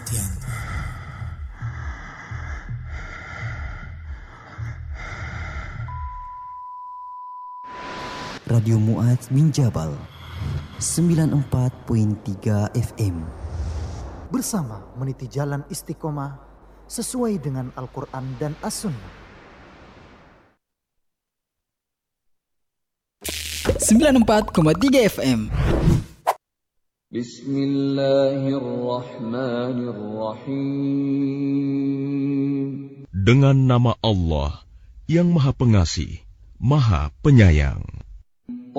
perhatian. Radio Mu'adz bin Jabal 94.3 FM. Bersama meniti jalan istiqomah sesuai dengan Al-Quran dan As-Sunnah. 94,3 FM. Bismillahirrahmanirrahim. Dengan nama Allah yang Maha Pengasih, Maha Penyayang.